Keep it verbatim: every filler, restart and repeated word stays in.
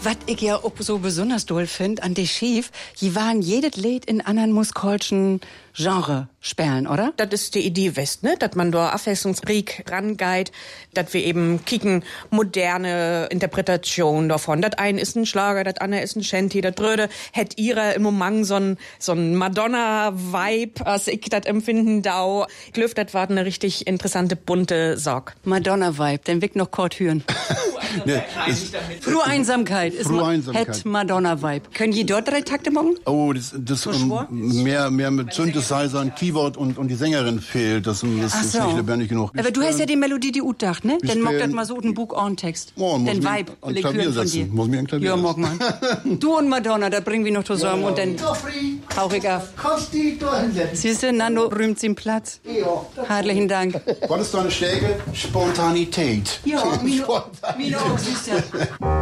Was ich ja auch so besonders doll finde an de Schief, die waren jedes Lied in anderen musikalischen Genre spielen, oder? Das ist die Idee West, ne? Dass man da abwechslungsreich rangeht, dass wir eben kicken moderne Interpretation davon. Das eine ist ein Schlager, das andere ist ein Shanty, das dritte hätt ihre im Moment so ein, so ein Madonna-Vibe, als ich das empfinden dau. Ich glaub, das war eine richtig interessante, bunte Sache. Madonna-Vibe, den Weg noch kort hören. Nee, Frühe Einsamkeit ist Frühe Einsamkeit. Het Madonna-Vibe. Können die dort drei Takte machen? Oh, das, das um, mehr, mehr mit Synthesizern, Keyboard und, und die Sängerin fehlt. Das, das Ach ist so. nicht lebendig genug. Aber du hast ja die Melodie, die ut dacht, ne? Wir Dann mag das spielen- mal so einen Buch on Text. Oh, muss Den mir Vibe. ein will ich Klavier hören von setzen. dir. Muss mir ein Klavier Ja, setzen. mag man. Du und Madonna, da bringen wir noch zusammen und dann Joffrey, hau ich auf. kannst du dich da hinsetzen? Siehst du, Nando rühmt sie im Platz. Ja. Herzlichen Dank. Was ist deine Stärke? Spontanität. Ja, Mino, Mino auch, siehst du.